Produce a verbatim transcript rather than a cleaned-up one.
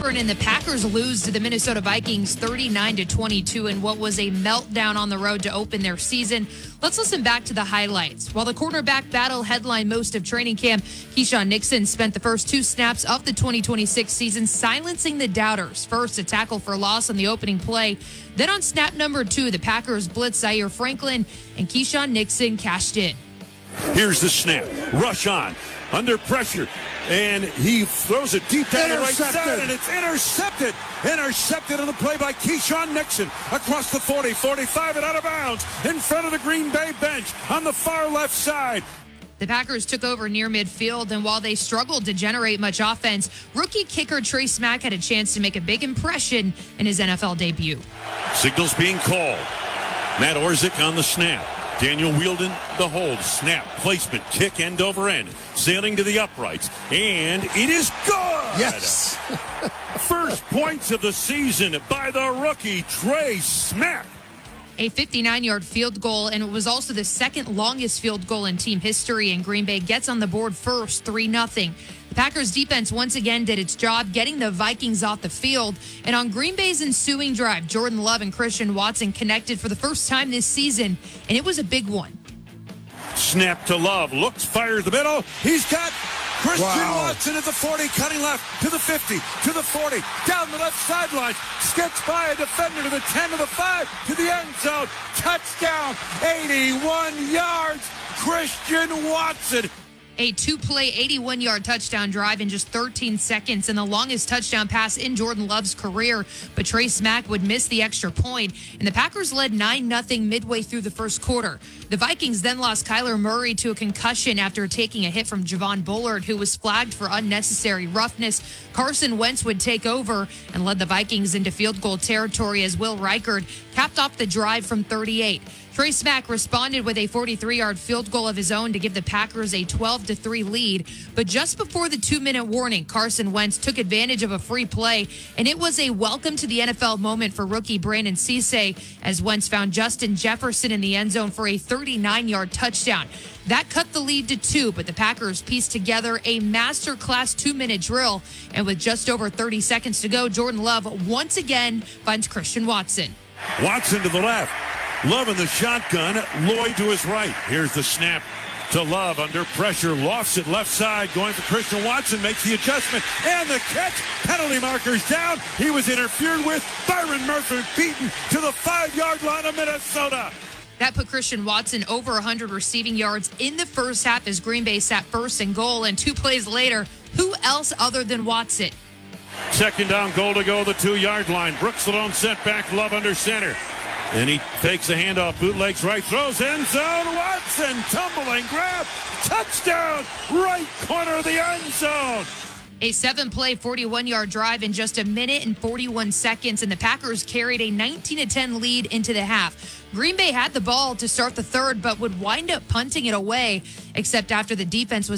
Auburn and the Packers lose to the Minnesota Vikings thirty-nine to twenty-two in what was a meltdown on the road to open their season. Let's listen back to the highlights. While the quarterback battle headlined most of training camp, Keyshawn Nixon spent the first two snaps of the twenty twenty-six season silencing the doubters. First, a tackle for loss on the opening play. Then on snap number two, the Packers blitzed Zaire Franklin, and Keyshawn Nixon cashed in. Here's the snap. Rush on. Under pressure. And he throws it deep down the right side, and it's intercepted. Intercepted on the play by Keyshawn Nixon across the forty, forty-five, and out of bounds in front of the Green Bay bench on the far left side. The Packers took over near midfield, and while they struggled to generate much offense, rookie kicker Trey Smack had a chance to make a big impression in his N F L debut. Signals being called. Matt Orzik on the snap. Daniel Wheeldon, the hold, snap, placement, kick end over end, sailing to the uprights, and it is good! Yes! First points of the season by the rookie, Trey Smack. A fifty-nine-yard field goal, and it was also the second longest field goal in team history, and Green Bay gets on the board first, three nothing. The Packers defense once again did its job getting the Vikings off the field, and on Green Bay's ensuing drive, Jordan Love and Christian Watson connected for the first time this season, and it was a big one. Snap to Love, looks, fires the middle. He's got Christian Wow. Watson at the forty, cutting left to the fifty, to the forty, down the left sideline, skips by a defender to the ten, to the five, to the end zone. Touchdown, eighty-one yards, Christian Watson. A two-play, eighty-one-yard touchdown drive in just thirteen seconds, and the longest touchdown pass in Jordan Love's career. But Trey Smack would miss the extra point, and the Packers led nine nothing midway through the first quarter. The Vikings then lost Kyler Murray to a concussion after taking a hit from Javon Bullard, who was flagged for unnecessary roughness. Carson Wentz would take over and led the Vikings into field goal territory as Will Reichard capped off the drive from thirty-eight. Trey Smack responded with a forty-three-yard field goal of his own to give the Packers a twelve to three lead. But just before the two-minute warning, Carson Wentz took advantage of a free play, and it was a welcome to the N F L moment for rookie Brandon Cisse as Wentz found Justin Jefferson in the end zone for a thirty-nine-yard touchdown. That cut the lead to two, but the Packers pieced together a masterclass two-minute drill, and with just over thirty seconds to go, Jordan Love once again finds Christian Watson. Watson to the left. Love in the shotgun. Lloyd to his right. Here's the snap to Love under pressure. Lofts it left side. Going for Christian Watson. Makes the adjustment. And the catch. Penalty markers down. He was interfered with. Byron Murphy beaten to the five-yard line of Minnesota. That put Christian Watson over one hundred receiving yards in the first half as Green Bay sat first and goal. And two plays later, who else other than Watson? Second down, goal to go, the two-yard line. Brooks alone set back. Love under center. And he takes the handoff, bootlegs right, throws end zone. Watson tumbling, grab, touchdown, right corner of the end zone. A seven-play, forty-one-yard drive in just a minute and forty-one seconds, and the Packers carried a nineteen to ten lead into the half. Green Bay had the ball to start the third, but would wind up punting it away, except after the defense was